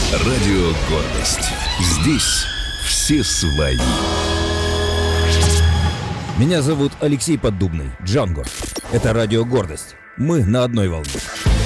Радио «Гордость». Здесь все свои. Меня зовут Алексей Поддубный, Джанго. Это радио «Гордость». Мы на одной волне.